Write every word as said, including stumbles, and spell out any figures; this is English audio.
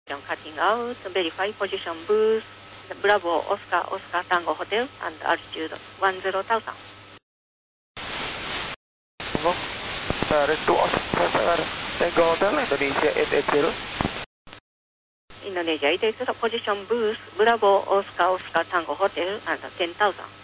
Cutting out, verify position boost, Bravo, Oscar, Oscar, Tango Hotel, and altitude one zero thousand. Tango, direct to Oscar, Tango Hotel, Indonesia eight eight zero. Indonesia eight eight zero, position boost, Bravo, Oscar, Oscar, Tango Hotel, and ten thousand.